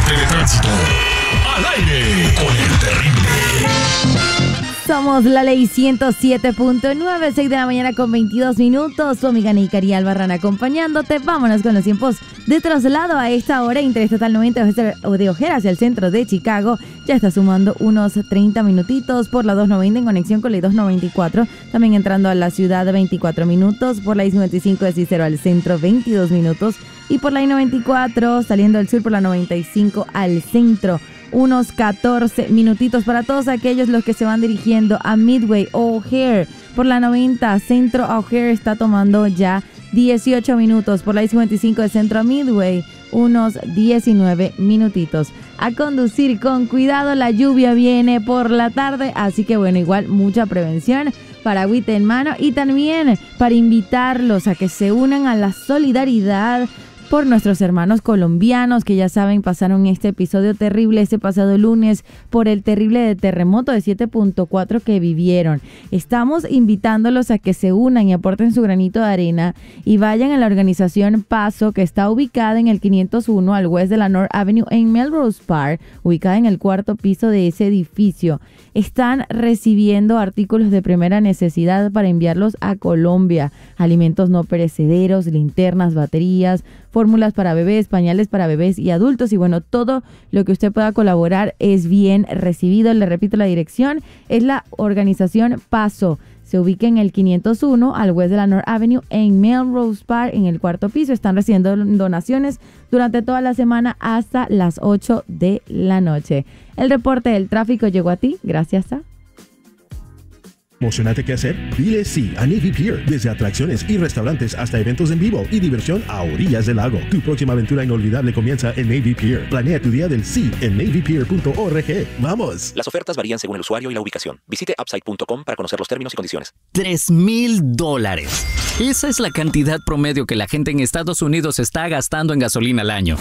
reporte de tránsito. Al aire con el terrible. Somos la ley 107.9, 6 de la mañana con 22 minutos. Tu amiga Neikari Albarrán acompañándote. Vámonos con los tiempos de traslado a esta hora. Interestatal 90 de Ojera hacia el centro de Chicago. Ya está sumando unos 30 minutitos por la 290 en conexión con la 294. También entrando a la ciudad 24 minutos. Por la I-55 de Cicero al centro 22 minutos. Y por la I-94 saliendo del sur por la 95 al centro. Unos 14 minutitos para todos aquellos los que se van dirigiendo a Midway o O'Hare. Por la 90 centro a O'Hare está tomando ya 18 minutos. Por la I-55 de centro a Midway, unos 19 minutitos. A conducir con cuidado, la lluvia viene por la tarde, así que bueno, igual mucha prevención, paragüita en mano y también para invitarlos a que se unan a la solidaridad por nuestros hermanos colombianos que ya saben pasaron este episodio terrible este pasado lunes por el terrible terremoto de 7.4 que vivieron. Estamos invitándolos a que se unan y aporten su granito de arena y vayan a la organización Paso, que está ubicada en el 501 al west de la North Avenue en Melrose Park, ubicada en el cuarto piso de ese edificio. Están recibiendo artículos de primera necesidad para enviarlos a Colombia, alimentos no perecederos, linternas, baterías, fórmulas para bebés, pañales para bebés y adultos, y bueno, todo lo que usted pueda colaborar es bien recibido. Le repito, la dirección es la organización Paso. Se ubica en el 501 al west de la North Avenue en Melrose Park, en el cuarto piso. Están recibiendo donaciones durante toda la semana hasta las 8 de la noche. El reporte del tráfico llegó a ti gracias a... ¿Emocionante qué hacer? Dile sí a Navy Pier. Desde atracciones y restaurantes hasta eventos en vivo y diversión a orillas del lago. Tu próxima aventura inolvidable comienza en Navy Pier. Planea tu día del sí en navypier.org. ¡Vamos! Las ofertas varían según el usuario y la ubicación. Visite upside.com para conocer los términos y condiciones. $3,000. Esa es la cantidad promedio que la gente en Estados Unidos está gastando en gasolina al año.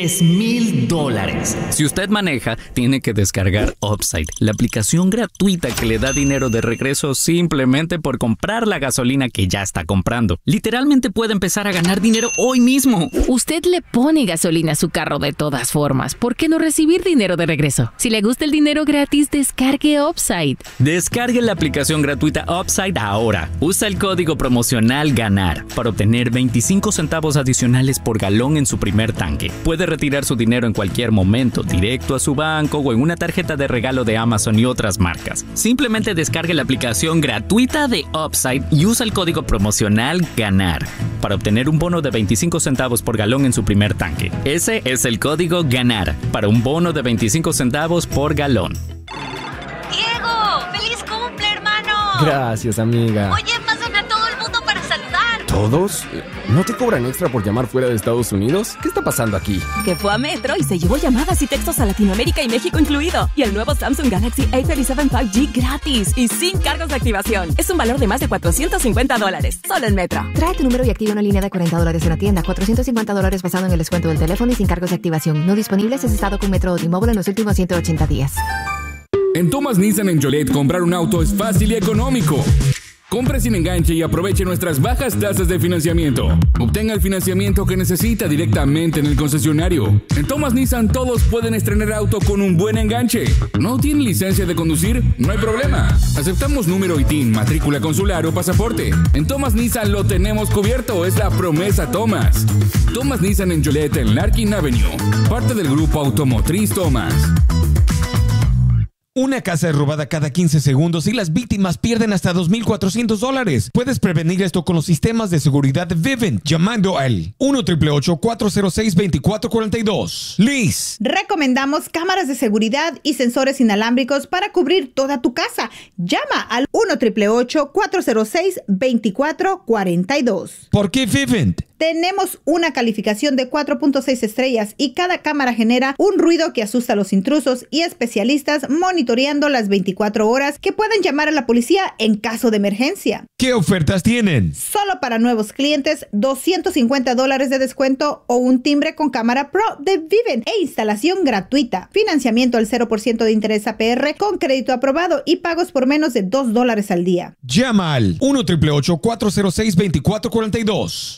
$3,000. Si usted maneja, tiene que descargar Upside, la aplicación gratuita que le da dinero de regreso simplemente por comprar la gasolina que ya está comprando. Literalmente puede empezar a ganar dinero hoy mismo. Usted le pone gasolina a su carro de todas formas. ¿Por qué no recibir dinero de regreso? Si le gusta el dinero gratis, descargue Upside. Descargue la aplicación gratuita Upside ahora. Usa el código promocional GANAR para obtener 25 centavos adicionales por galón en su primer tanque. Puede retirar su dinero en cualquier momento, directo a su banco o en una tarjeta de regalo de Amazon y otras marcas. Simplemente descargue la aplicación gratuita de Upside y usa el código promocional GANAR para obtener un bono de 25 centavos por galón en su primer tanque. Ese es el código GANAR para un bono de 25 centavos por galón. ¡Diego! ¡Feliz cumple, hermano! Gracias, amiga. Oye, pasan a todo el mundo para saludar. ¿Todos? ¿No te cobran extra por llamar fuera de Estados Unidos? ¿Qué está pasando aquí? Que fue a Metro y se llevó llamadas y textos a Latinoamérica y México incluido. Y el nuevo Samsung Galaxy A37 5G gratis y sin cargos de activación. Es un valor de más de $450. Solo en Metro. Trae tu número y activa una línea de $40 en la tienda. $450 basado en el descuento del teléfono y sin cargos de activación. No disponibles si has estado con Metro o T-Mobile en los últimos 180 días. En Thomas Nissan en Joliet, comprar un auto es fácil y económico. Compre sin enganche y aproveche nuestras bajas tasas de financiamiento. Obtenga el financiamiento que necesita directamente en el concesionario. En Thomas Nissan todos pueden estrenar auto con un buen enganche. ¿No tiene licencia de conducir? No hay problema. Aceptamos número ITIN, matrícula consular o pasaporte. En Thomas Nissan lo tenemos cubierto. Es la promesa Thomas. Thomas Nissan en Joliet en Larkin Avenue. Parte del grupo automotriz Thomas. Una casa es robada cada 15 segundos y las víctimas pierden hasta $2,400. Puedes prevenir esto con los sistemas de seguridad Vivint llamando al 1-888-406-2442. Liz. Recomendamos cámaras de seguridad y sensores inalámbricos para cubrir toda tu casa. Llama al 1-888-406-2442. ¿Por qué Vivint? Tenemos una calificación de 4.6 estrellas y cada cámara genera un ruido que asusta a los intrusos y especialistas monitoreando las 24 horas que pueden llamar a la policía en caso de emergencia. ¿Qué ofertas tienen? Solo para nuevos clientes, $250 de descuento o un timbre con cámara Pro de Vivint e instalación gratuita. Financiamiento al 0% de interés APR con crédito aprobado y pagos por menos de $2 al día. Llama al 1-888-406-2442. 1-888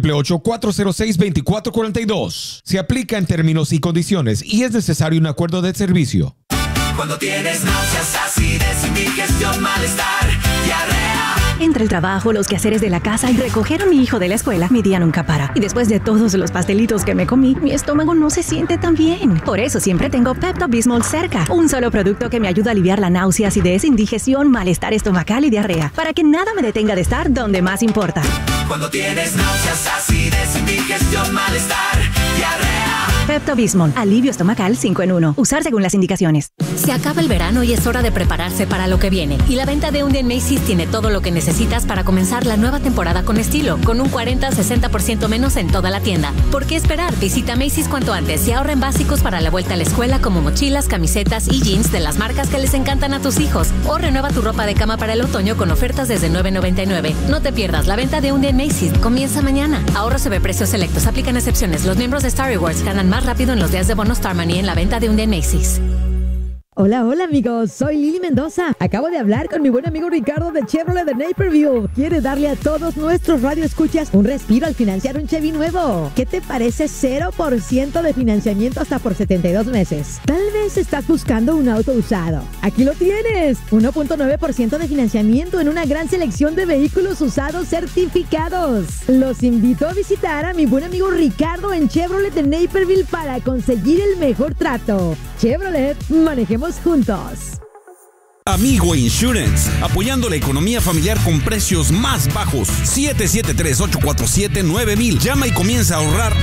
888-406-2442. Se aplica en términos y condiciones y es necesario un acuerdo de servicio. Cuando tienes náuseas, acidez, indigestión, malestar, diarrea. Entre el trabajo, los quehaceres de la casa y recoger a mi hijo de la escuela, mi día nunca para. Y después de todos los pastelitos que me comí, mi estómago no se siente tan bien. Por eso siempre tengo Pepto-Bismol cerca. Un solo producto que me ayuda a aliviar la náusea, acidez, indigestión, malestar estomacal y diarrea. Para que nada me detenga de estar donde más importa. Cuando tienes náuseas, acidez, indigestión, malestar, diarrea. Pepto-Bismol, alivio estomacal 5 en 1. Usar según las indicaciones. Se acaba el verano y es hora de prepararse para lo que viene. Y la venta de un día en Macy's tiene todo lo que necesitas para comenzar la nueva temporada con estilo, con un 40-60% menos en toda la tienda. ¿Por qué esperar? Visita Macy's cuanto antes y ahorra en básicos para la vuelta a la escuela como mochilas, camisetas y jeans de las marcas que les encantan a tus hijos. O renueva tu ropa de cama para el otoño con ofertas desde $9.99. No te pierdas la venta de un día en Macy's. Comienza mañana. Ahorro sobre precios selectos. Aplican excepciones. Los miembros de Star Rewards ganan más rápido en los días de bono Star Money en la venta de un día en Macy's. Hola, hola amigos, soy Lili Mendoza. Acabo de hablar con mi buen amigo Ricardo de Chevrolet de Naperville. Quiere darle a todos nuestros radioescuchas un respiro al financiar un Chevy nuevo. ¿Qué te parece 0% de financiamiento hasta por 72 meses? Tal vez estás buscando un auto usado. Aquí lo tienes. 1.9% de financiamiento en una gran selección de vehículos usados certificados. Los invito a visitar a mi buen amigo Ricardo en Chevrolet de Naperville para conseguir el mejor trato. Chevrolet, manejemos juntos. Amigo Insurance, apoyando la economía familiar con precios más bajos. 773-847-9000. Llama y comienza a ahorrar